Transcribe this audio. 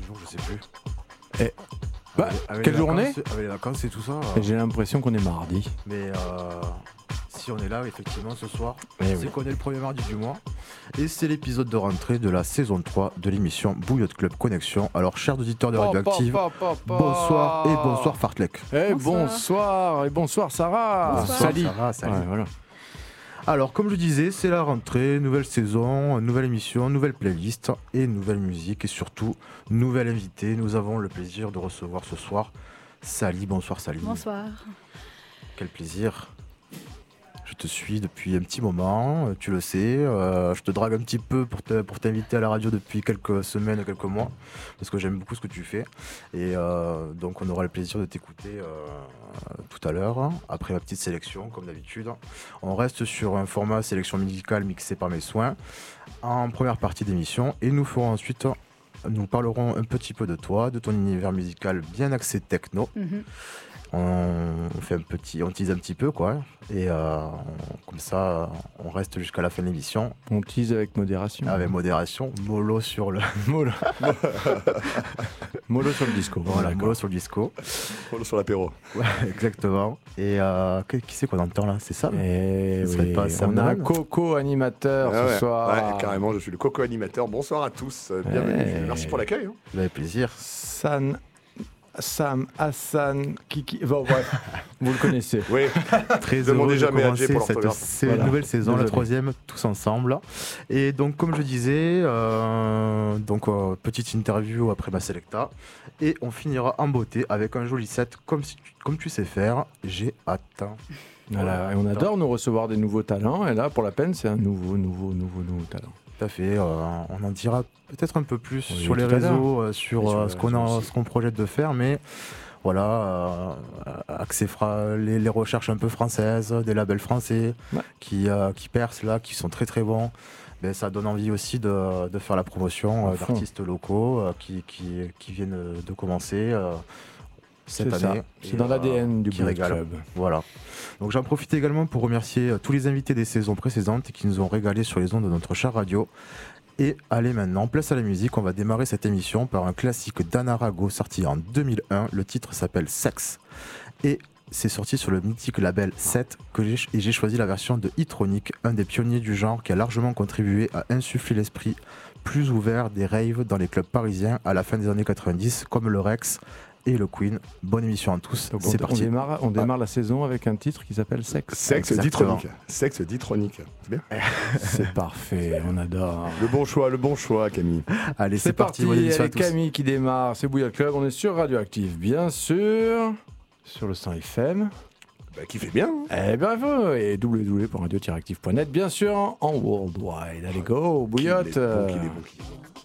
jours, je sais plus. Et quelle journée ? Avec les vacances et tout ça. J'ai l'impression qu'on est mardi. Mais si on est là, effectivement, ce soir, Eh c'est oui. qu'on est le premier mardi du mois. Et c'est l'épisode de rentrée de la saison 3 de l'émission Bouillotte Club Connexion. Alors, chers auditeurs de Radioactive, bonsoir et bonsoir Fartlek. Bonsoir et bonsoir Sarah. Bonsoir, Salut. Sarah, salut. Ouais, voilà. Alors, comme je disais, c'est la rentrée, nouvelle saison, nouvelle émission, nouvelle playlist et nouvelle musique et surtout, nouvelle invitée. Nous avons le plaisir de recevoir ce soir Sally. Bonsoir Sally. Bonsoir. Quel plaisir. Je te suis depuis un petit moment, tu le sais. Je te drague un petit peu pour t'inviter à la radio depuis quelques semaines, quelques mois, parce que j'aime beaucoup ce que tu fais. Et donc on aura le plaisir de t'écouter tout à l'heure, après ma petite sélection, comme d'habitude. On reste sur un format sélection musicale mixé par mes soins, en première partie d'émission, et nous ferons ensuite... Nous parlerons un petit peu de toi, de ton univers musical bien axé techno. Mhm. On tease un petit peu quoi, et comme ça on reste jusqu'à la fin de l'émission. On tease avec modération. Avec modération, mollo sur le Mollo sur le disco. voilà, D'accord. mollo sur le disco. Mollo sur l'apéro. Ouais, exactement. Et qui c'est qu'on entend là? C'est ça? Et Ce serait oui, pas Sam on a un Naman Coco animateur Ah ce ouais. soir. Ouais, carrément, je suis le Coco animateur. Bonsoir à tous, bienvenue. Ouais. Merci pour l'accueil. Vous avez plaisir. Sam, Hassan, Kiki. Bon, bref, vous le connaissez. Oui, Très Demandez heureux de jamais à Jay commencer pour cette l'orthographe. Voilà. nouvelle saison, Désolé. la troisième, tous ensemble. Et donc, comme je disais, petite interview après ma Selecta. Et on finira en beauté avec un joli set comme tu sais faire. J'ai hâte. Voilà, et on adore nous recevoir des nouveaux talents. Et là, pour la peine, c'est un nouveau talent. Tout à fait. On en dira peut-être un peu plus Oui, sur les tout à l'heure. réseaux, sur Et sur les ce réseaux aussi. ce qu'on projette de faire. Mais voilà, axé les recherches un peu françaises, des labels français Ouais. qui percent là, qui sont très très bons. Ben, ça donne envie aussi de faire la promotion À fond. d'artistes locaux qui viennent de commencer cette C'est ça. année. C'est Et, dans l'ADN du qui Bouillotte régale. Club. Voilà. Donc j'en profite également pour remercier tous les invités des saisons précédentes qui nous ont régalé sur les ondes de notre chère radio. Et allez maintenant, place à la musique, on va démarrer cette émission par un classique d'Anarago sorti en 2001. Le titre s'appelle Sex. Et c'est sorti sur le mythique label 7 et j'ai choisi la version de E-Tronic, un des pionniers du genre qui a largement contribué à insuffler l'esprit plus ouvert des raves dans les clubs parisiens à la fin des années 90, comme le Rex et le Queen. Bonne émission à tous, Donc, c'est parti. on démarre la saison avec un titre qui s'appelle Sex. sexe Exactement. ditronique. Sexe ditronique. C'est bien. C'est parfait, on adore. Le bon choix, Camille. Allez, C'est parti, bonne émission à avec tous. Camille qui démarre, c'est Bouillotte Club, on est sur Radioactive, bien sûr, sur le 100 FM, Bah, qui fait bien. Hein. et bravo, et www.radio-active.net, bien sûr, en worldwide. Allez go, Bouillotte. Qu'il est bon, qu'il est bon.